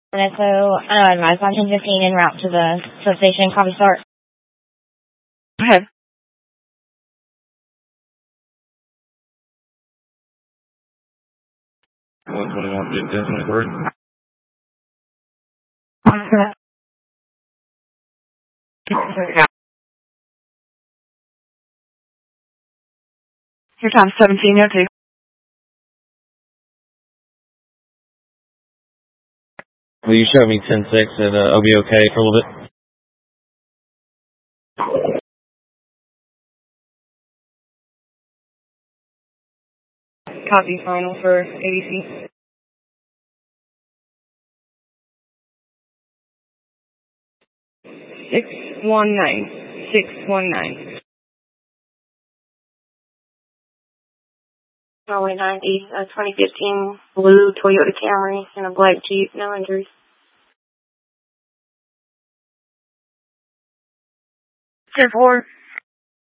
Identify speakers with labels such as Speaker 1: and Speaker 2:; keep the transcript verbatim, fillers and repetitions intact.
Speaker 1: And so, I don't know, advise on ten fifteen en route to the substation. Copy, start.
Speaker 2: Go ahead.
Speaker 3: one twenty-one, ten twenty-three.
Speaker 2: Your time's seventeen oh two.
Speaker 3: Will you show me ten six at uh, O B O K for a little bit?
Speaker 2: Copy final for A D C. six one nine. six one nine.
Speaker 1: Runway ninety, uh, twenty fifteen blue Toyota Camry and a black Jeep, no injuries.
Speaker 2: ten four.